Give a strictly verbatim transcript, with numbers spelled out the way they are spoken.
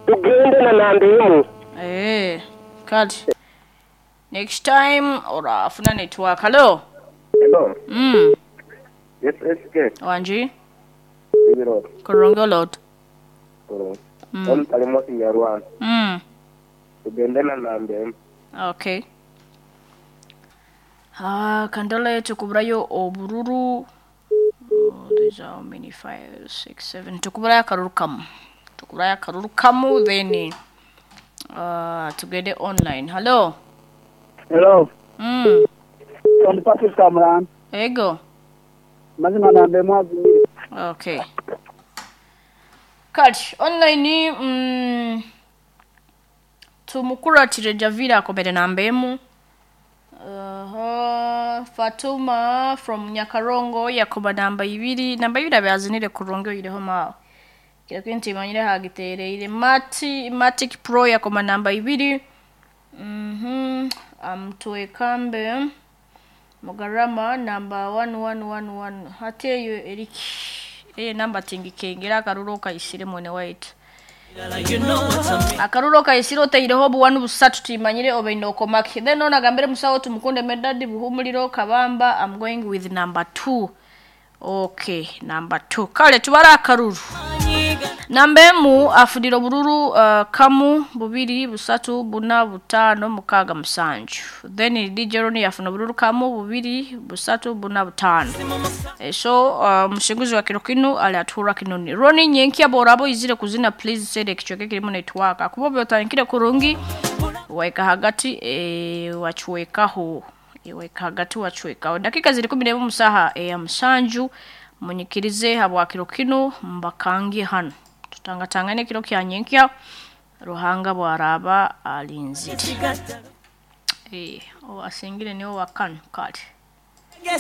tugende na nambemu eh kati next time ora afuna network. Hello. Hello. Mm. Yes, S K. Wanji. Zero. Korongo lot. Korongo. Mm. On talimosi nyarwan. Mm. Tugende na nambemu. Okay. Ah, kandala yetu kubrayo obururu. Oh, there's how many five, six, seven. Tukubraya karurukamu. Tukubraya karurukamu then uh together online. Hello. Hello. Mm. From Patrick Cameron. Ego. Mazima na mbemo azimiri. Okay. Catch online ni mm, tumukuratire Javira akobere na mbemu. Uh, Fatuma from Nyakarongo yakoba namba ibiri namba ibiri abazinire kurongo ireho ma kira kwinti manyire hagitere ile mati matic pro yakoba namba ibiri mhm amtoe kambe mugarama namba one one one one hateyo Eric eh namba tingikengera karuroka isire mwene white akaruroka isiro teireho buwanu busatu timanyire obeinoko maki then ona gambere musawo tumukunde medadi buhumuliro kabamba. I'm going with number two. Okay, number two kale tubara akaruru nambemu afudiro bururu uh, kamu bubiri busatu buna butano mukaga musanju then D J Roni afuna bururu kamu bubiri busatu buna butano. E so uh, mushinguzi wa kirokinu ali atura kinoni Roni nyenki aborabo izire kuzina please sede kichoke kirimo network akubobe otankire kurungi waika hagati e wachuwekaho e waika hagati wachuwekaho dakika ziri kumi n'emu musaha e ya musanju munyikirize habwa kirokinu mbakangi hano tutanga tangane kiro kya nyenkya ruhanga bwaraba alinziri eh o asingire niwo wakano kati